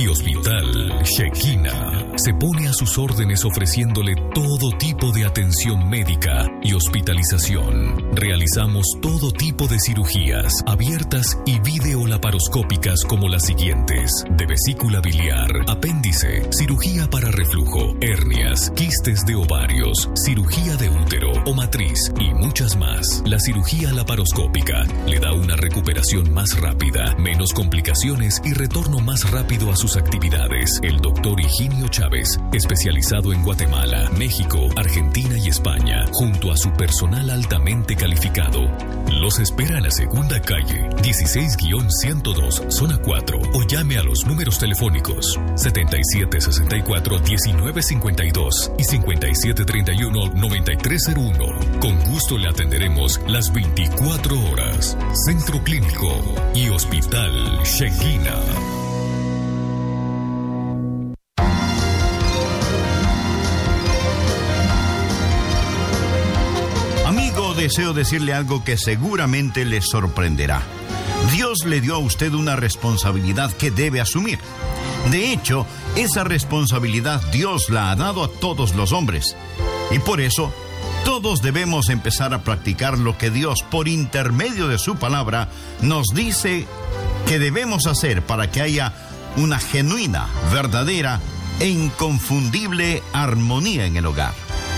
y Hospital Shekinah se pone a sus órdenes ofreciéndole todo tipo de atención médica y hospitalización. Realizamos todo tipo de cirugías abiertas y videolaparoscópicas como las siguientes: de vesícula biliar, apéndice, cirugía para reflujo, hernias, quistes de ovarios, cirugía de útero o matriz y muchas más. La cirugía laparoscópica le da una recuperación más rápida, menos complicaciones y retorno más rápido a sus actividades. El doctor Higinio Chávez, especializado en Guatemala, México, Argentina y España, junto a su personal altamente calificado, los espera en la segunda calle, 16-102, zona 4, o llame a los números telefónicos 7764-1952 y 5731-9301. Con gusto le atenderemos las 24 horas. Centro Clínico y Hospital Shekinah. Deseo decirle algo que seguramente le sorprenderá. Dios le dio a usted una responsabilidad que debe asumir. De hecho, esa responsabilidad Dios la ha dado a todos los hombres. Y por eso, todos debemos empezar a practicar lo que Dios, por intermedio de su palabra, nos dice que debemos hacer para que haya una genuina, verdadera e inconfundible armonía en el hogar.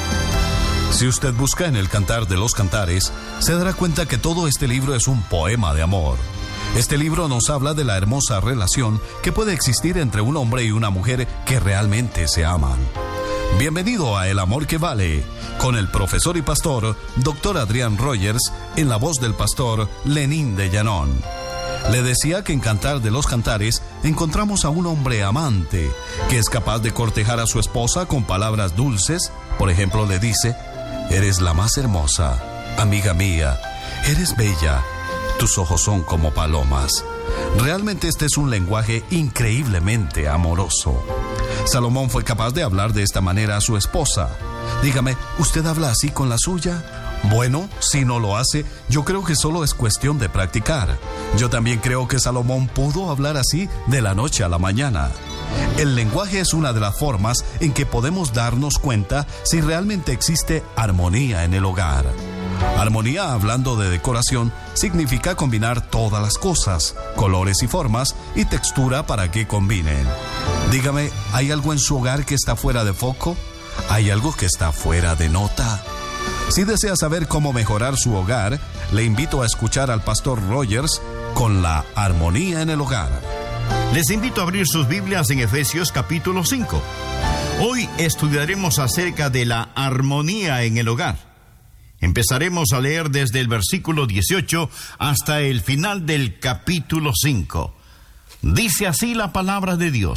Si usted busca en el Cantar de los Cantares, se dará cuenta que todo este libro es un poema de amor. Este libro nos habla de la hermosa relación que puede existir entre un hombre y una mujer que realmente se aman. Bienvenido a El Amor que Vale, con el profesor y pastor, Dr. Adrián Rogers, en la voz del pastor Lenín de Llanón. Le decía que en Cantar de los Cantares encontramos a un hombre amante, que es capaz de cortejar a su esposa con palabras dulces. Por ejemplo, le dice: eres la más hermosa, amiga mía, eres bella, tus ojos son como palomas. Realmente este es un lenguaje increíblemente amoroso. Salomón fue capaz de hablar de esta manera a su esposa. Dígame, ¿usted habla así con la suya? Bueno, si no lo hace, yo creo que solo es cuestión de practicar. Yo también creo que Salomón pudo hablar así de la noche a la mañana. El lenguaje es una de las formas en que podemos darnos cuenta si realmente existe armonía en el hogar. Armonía, hablando de decoración, significa combinar todas las cosas, colores y formas y textura para que combinen. Dígame, ¿hay algo en su hogar que está fuera de foco? ¿Hay algo que está fuera de nota? Si desea saber cómo mejorar su hogar, le invito a escuchar al pastor Rogers con la armonía en el hogar. Les invito a abrir sus Biblias en Efesios capítulo 5. Hoy estudiaremos acerca de la armonía en el hogar. Empezaremos a leer desde el versículo 18 hasta el final del capítulo 5. Dice así la palabra de Dios: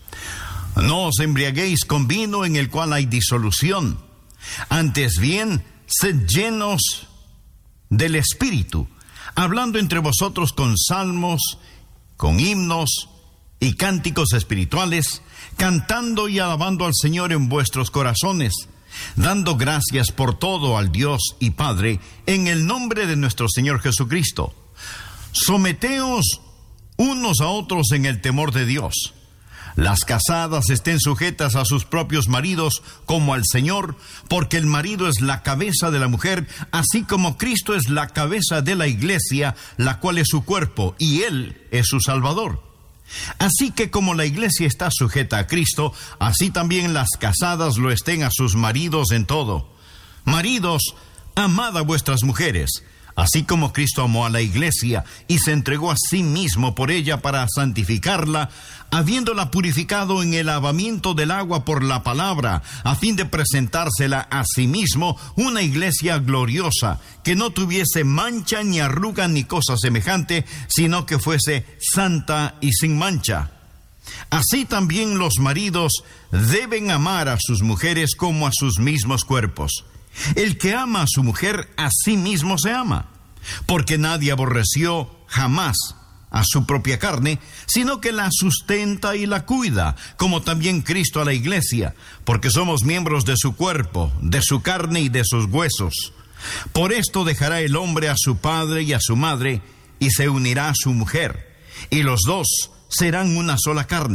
no os embriaguéis con vino en el cual hay disolución, antes bien, sed llenos del Espíritu, hablando entre vosotros con salmos, con himnos y cánticos espirituales, cantando y alabando al Señor en vuestros corazones, dando gracias por todo al Dios y Padre, en el nombre de nuestro Señor Jesucristo. Someteos unos a otros en el temor de Dios. Las casadas estén sujetas a sus propios maridos como al Señor, porque el marido es la cabeza de la mujer, así como Cristo es la cabeza de la iglesia, la cual es su cuerpo, y Él es su Salvador. Así que como la iglesia está sujeta a Cristo, así también las casadas lo estén a sus maridos en todo. Maridos, amad a vuestras mujeres, así como Cristo amó a la iglesia y se entregó a sí mismo por ella para santificarla, habiéndola purificado en el lavamiento del agua por la palabra, a fin de presentársela a sí mismo una iglesia gloriosa, que no tuviese mancha ni arruga ni cosa semejante, sino que fuese santa y sin mancha. Así también los maridos deben amar a sus mujeres como a sus mismos cuerpos. El que ama a su mujer, a sí mismo se ama, porque nadie aborreció jamás a su propia carne, sino que la sustenta y la cuida, como también Cristo a la iglesia, porque somos miembros de su cuerpo, de su carne y de sus huesos. Por esto dejará el hombre a su padre y a su madre, y se unirá a su mujer, y los dos serán una sola carne.